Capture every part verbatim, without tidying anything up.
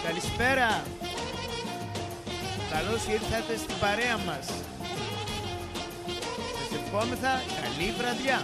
Καλησπέρα. Καλώς ήρθατε στην παρέα μας. Σας ευχόμεθα καλή βραδιά.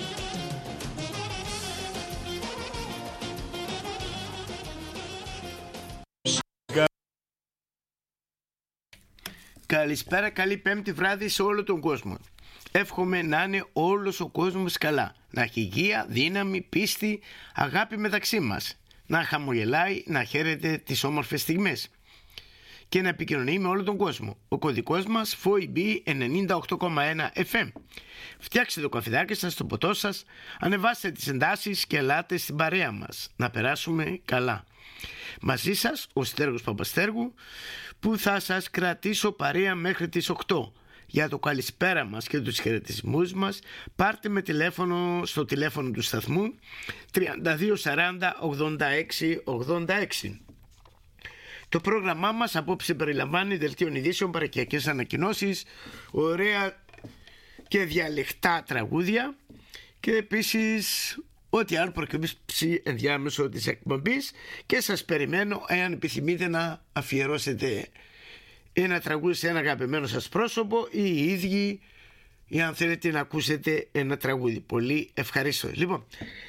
Καλησπέρα, καλή πέμπτη βράδυ σε όλο τον κόσμο. Εύχομαι να είναι όλος ο κόσμος καλά. Να έχει υγεία, δύναμη, πίστη, αγάπη μεταξύ μας. Να χαμογελάει, να χαίρεται τις όμορφες στιγμές και να επικοινωνεί με όλο τον κόσμο. Ο κωδικός μας εφ ο ι μπι ενενήντα οκτώ κόμμα ένα εφ εμ. Φτιάξτε το καφεδάκι σας, το ποτό σας, ανεβάστε τις εντάσεις και ελάτε στην παρέα μας. Να περάσουμε καλά. Μαζί σας ο Στέργος Παπαστέργου, που θα σας κρατήσω παρέα μέχρι τις οκτώ. Για το καλησπέρα μας και τους χαιρετισμούς μας πάρτε με τηλέφωνο στο τηλέφωνο του σταθμού τριάντα δύο σαράντα ογδόντα έξι ογδόντα έξι. Το πρόγραμμά μας απόψε περιλαμβάνει δελτίων ειδήσεων, παρακιακές ανακοινώσεις, ωραία και διαλεκτά τραγούδια και επίσης ό,τι άλλο προκύψει ενδιάμεσο της εκπομπής, και σας περιμένω εάν επιθυμείτε να αφιερώσετε ένα τραγούδι σε ένα αγαπημένο σας πρόσωπο ή οι ίδιοι, ή αν θέλετε να ακούσετε ένα τραγούδι. Πολύ ευχαριστώ. Λοιπόν,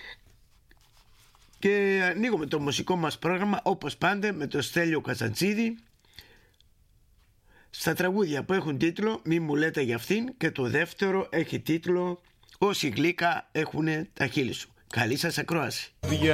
και ανοίγουμε το μουσικό μας πρόγραμμα όπως πάντα με το Στέλιο Καζαντζίδη στα τραγούδια που έχουν τίτλο «Μη μου λέτε για αυτήν», και το δεύτερο έχει τίτλο «Όσοι γλύκα έχουνε τα χείλη σου». Καλή σας ακρόαση.